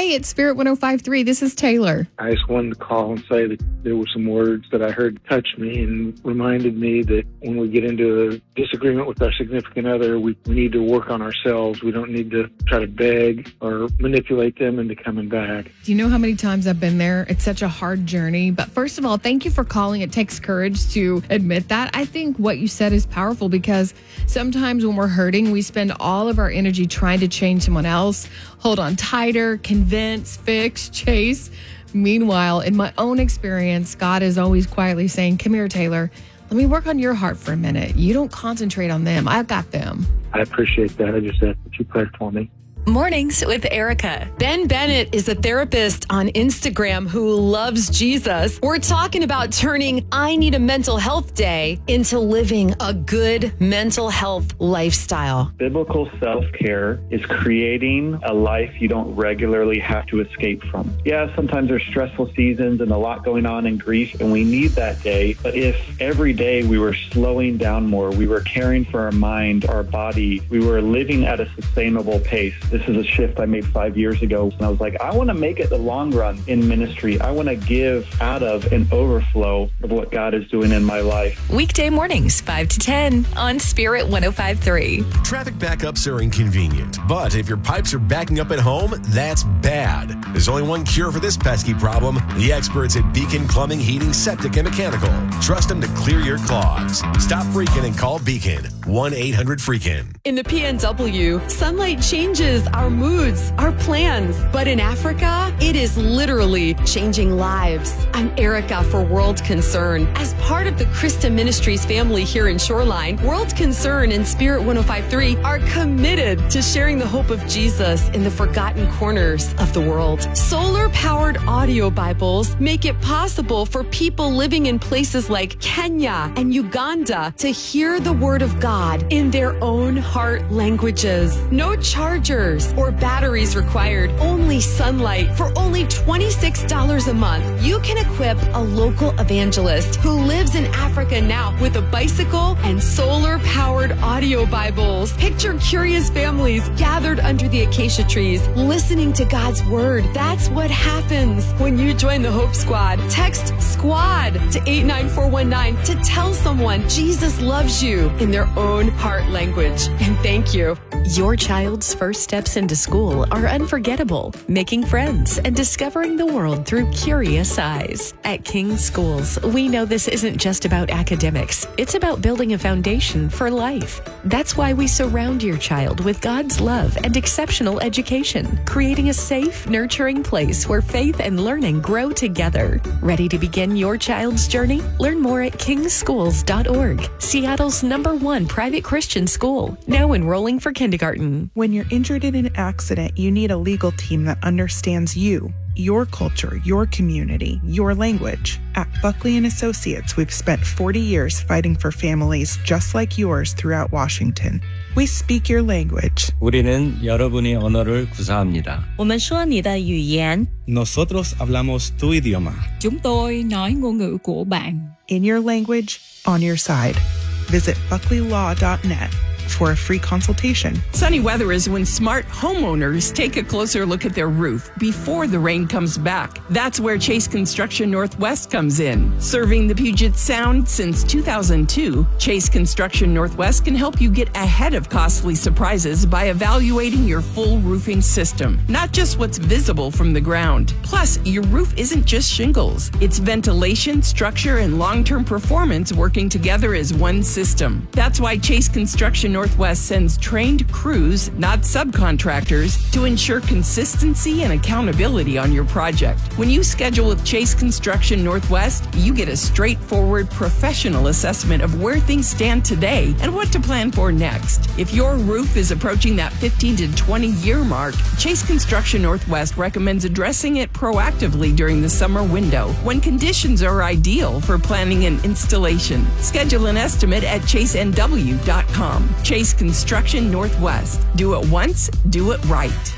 it's Spirit 105.3. This is Taylor. I just wanted to call and say that there were some words that I heard touch me and reminded me that when we get into a disagreement with our significant other, we need to work on ourselves. We don't need to try to beg or manipulate them into coming back. Do you know how many times I've been there? It's such a hard journey. But first of all, thank you for calling. It takes courage to admit that. I think what you said is powerful because sometimes when we're hurting, we spend all of our energy trying to change someone else, hold on tighter, convince, fix, chase. Meanwhile, in my own experience, God is always quietly saying, come here, Taylor, let me work on your heart for a minute. You don't concentrate on them. I've got them. I appreciate that. I just asked that you prayed for me. Mornings with Erica. Ben Bennett is a therapist on Instagram who loves Jesus. We're talking about turning I Need a Mental Health Day into living a good mental health lifestyle. Biblical self-care is creating a life you don't regularly have to escape from. Yeah, sometimes there's stressful seasons and a lot going on in grief, and we need that day. But if every day we were slowing down more, we were caring for our mind, our body, we were living at a sustainable pace. This is a shift I made 5 years ago. And I was like, I want to make it the long run in ministry. I want to give out of an overflow of what God is doing in my life. Weekday mornings, 5 to 10 on Spirit 105.3. Traffic backups are inconvenient, but if your pipes are backing up at home, that's bad. There's only one cure for this pesky problem. The experts at Beacon Plumbing, Heating, Septic, and Mechanical. Trust them to clear your clogs. Stop freaking and call Beacon. 1-800-FREAKIN. In the PNW, sunlight changes our moods, our plans. But in Africa, it is literally changing lives. I'm Erica for World Concern. As part of the Christa Ministries family here in Shoreline, World Concern and Spirit 105.3 are committed to sharing the hope of Jesus in the forgotten corners of the world. Solar-powered audio Bibles make it possible for people living in places like Kenya and Uganda to hear the Word of God in their own heart languages. No chargers or batteries required, only sunlight. For only $26 a month, you can equip a local evangelist who lives in Africa now with a bicycle and solar-powered audio Bibles. Picture curious families gathered under the acacia trees, listening to God's Word. That's what happens when you join the Hope Squad. Text SQUAD to 89419 to tell someone Jesus loves you in their own heart language. And thank you. Your child's first steps into school are unforgettable, making friends and discovering the world through curious eyes. At King Schools, we know this isn't just about academics. It's about building a foundation for life. That's why we surround your child with God's love and exceptional education, creating a safe, nurturing place where faith and learning grow together. Ready to begin your child's journey? Learn more at kingschools.org, Seattle's #1 private Christian school, now enrolling for kindergarten. When you're injured in an accident, you need a legal team that understands you, your culture, your community, your language. At Buckley & Associates, we've spent 40 years fighting for families just like yours throughout Washington. We speak your language. 우리는 여러분의 언어를 구사합니다. 我们说你的语言. Nosotros hablamos tu idioma. Chúng tôi nói ngôn ngữ của bạn. In your language, on your side. Visit buckleylaw.net for a free consultation. Sunny weather is when smart homeowners take a closer look at their roof before the rain comes back. That's where Chase Construction Northwest comes in. Serving the Puget Sound since 2002, Chase Construction Northwest can help you get ahead of costly surprises by evaluating your full roofing system, not just what's visible from the ground. Plus, your roof isn't just shingles. It's ventilation, structure, and long-term performance working together as one system. That's why Chase Construction Northwest sends trained crews, not subcontractors, to ensure consistency and accountability on your project. When you schedule with Chase Construction Northwest, you get a straightforward, professional assessment of where things stand today and what to plan for next. If your roof is approaching that 15 to 20-year mark, Chase Construction Northwest recommends addressing it proactively during the summer window, when conditions are ideal for planning and installation. Schedule an estimate at chasenw.com. Chase Construction Northwest. Do it once, do it right.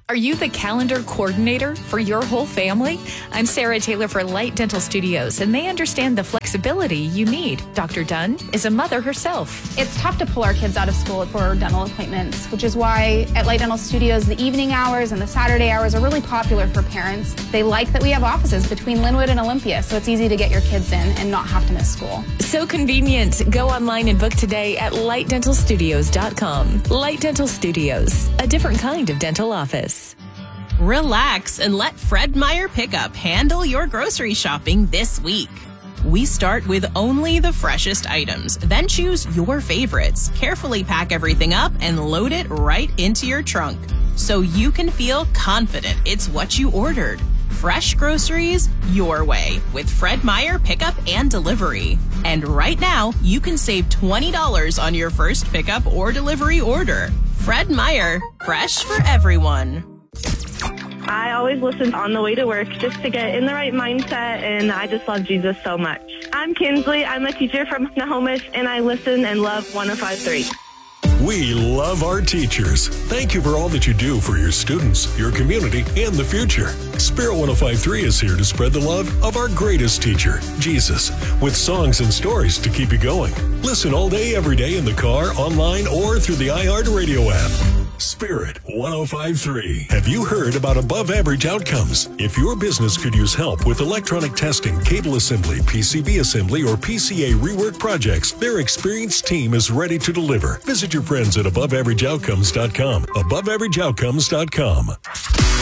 Are you the calendar coordinator for your whole family? I'm Sarah Taylor for Light Dental Studios, and they understand the flexibility you need. Dr. Dunn is a mother herself. It's tough to pull our kids out of school for dental appointments, which is why at Light Dental Studios, the evening hours and the Saturday hours are really popular for parents. They like that we have offices between Linwood and Olympia, so it's easy to get your kids in and not have to miss school. So convenient. Go online and book today at lightdentalstudios.com. Light Dental Studios, a different kind of dental office. Relax and let Fred Meyer Pickup handle your grocery shopping this week. We start with only the freshest items, then choose your favorites, carefully pack everything up, and load it right into your trunk so you can feel confident it's what you ordered. Fresh groceries your way with Fred Meyer Pickup and Delivery. And right now, you can save $20 on your first pickup or delivery order. Fred Meyer, fresh for everyone. I always listen on the way to work just to get in the right mindset, and I just love Jesus so much. I'm Kinsley. I'm a teacher from Nahomish, and I listen and love 105.3. We love our teachers. Thank you for all that you do for your students, your community, and the future. Spirit 105.3 is here to spread the love of our greatest teacher, Jesus, with songs and stories to keep you going. Listen all day, every day in the car, online, or through the iHeart Radio app. Spirit 105.3. Have you heard about Above Average Outcomes? If your business could use help with electronic testing, cable assembly, PCB assembly, or PCA rework projects, their experienced team is ready to deliver. Visit your friends at AboveAverageOutcomes.com. AboveAverageOutcomes.com.